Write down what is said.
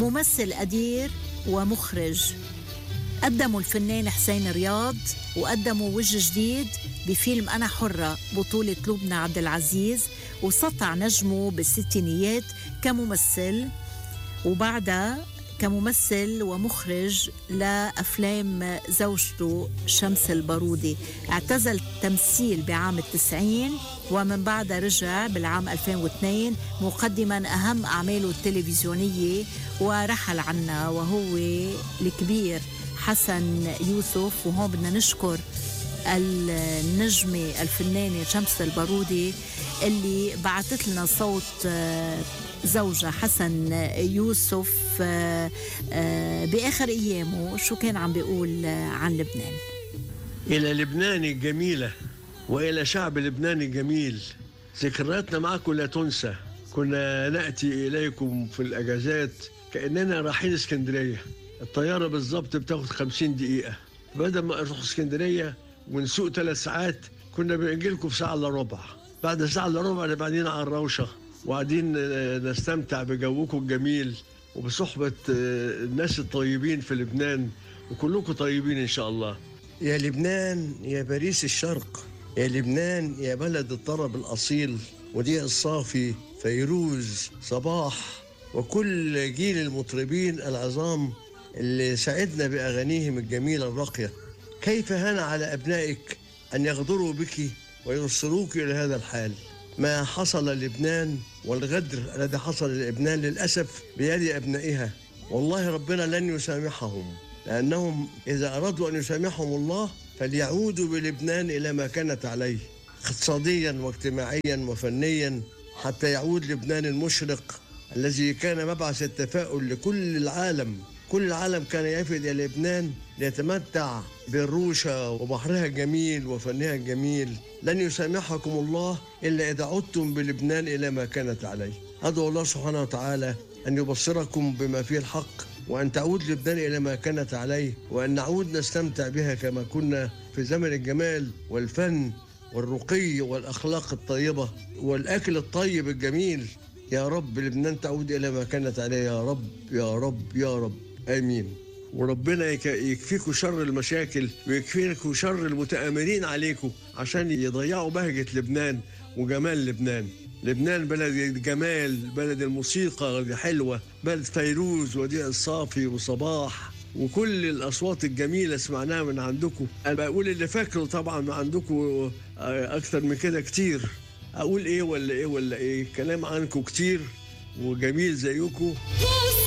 ممثل قدير ومخرج. قدموا الفنان حسين رياض وقدموا وجه جديد بفيلم أنا حرة بطولة لبنى عبد العزيز، وسطع نجمه بالستينيات كممثل، وبعدها كممثل ومخرج لأفلام زوجته شمس البارودي. اعتزل التمثيل بعام 90 ومن بعدها رجع بالعام 2002 مقدما أهم أعماله التلفزيونية ورحل عنا، وهو الكبير حسن يوسف. وهون بدنا نشكر النجمة الفنانة شمس البارودي اللي بعثت لنا صوت زوجها حسن يوسف بآخر أيامه شو كان عم بيقول عن لبنان. إلى لبنان الجميلة وإلى شعب لبنان الجميل، ذكرياتنا معكم لا تنسى. كنا نأتي إليكم في الأجازات كأننا رايحين اسكندرية. الطيارة بالضبط بتاخد 50 دقيقة، بدل ما نروح اسكندرية ونسوق 3 ساعات كنا بنجي لكم في ساعة إلا ربع. بعد ساعة إلا ربع نبقى قاعدين على الروشة وقاعدين نستمتع بجوكم الجميل وبصحبة الناس الطيبين في لبنان، وكلكم طيبين إن شاء الله. يا لبنان يا باريس الشرق، يا لبنان يا بلد الطرب الأصيل وديع الصافي فيروز صباح وكل جيل المطربين العظام اللي سعدنا بأغانيهم الجميلة الراقية. كيف هان على أبنائك أن يغدروا بك ويوصلوك إلى هذا الحال؟ ما حصل للبنان والغدر الذي حصل للبنان للأسف بيد أبنائها، والله ربنا لن يسامحهم، لأنهم إذا أرادوا أن يسامحهم الله فليعودوا بلبنان إلى ما كانت عليه اقتصاديا واجتماعيا وفنيا، حتى يعود لبنان المشرق الذي كان مبعث التفاؤل لكل العالم. كل العالم كان يفد إلى لبنان ليتمتع بالروشة وبحرها الجميل وفنها الجميل. لن يسامحكم الله إلا إذا عدتم بلبنان إلى ما كانت عليه. أدعو الله سبحانه وتعالى أن يبصركم بما فيه الحق، وأن تعود لبنان إلى ما كانت عليه، وأن نعود نستمتع بها كما كنا في زمن الجمال والفن والرقي والأخلاق الطيبة والأكل الطيب الجميل. يا رب لبنان تعود إلى ما كانت عليه، يا رب يا رب يا رب، آمين. وربنا يكفيكوا شر المشاكل ويكفيكوا شر المتآمرين عليكم عشان يضيعوا بهجة لبنان وجمال لبنان. لبنان بلد الجمال، بلد الموسيقى الحلوة، بلد فيروز وديع الصافي وصباح وكل الأصوات الجميلة سمعناها من عندكم. أنا بقول اللي فاكره طبعا من عندكم أكتر من كده كتير. أقول إيه ولا إيه ولا إيه؟ كلام عنكم كتير وجميل زيكم.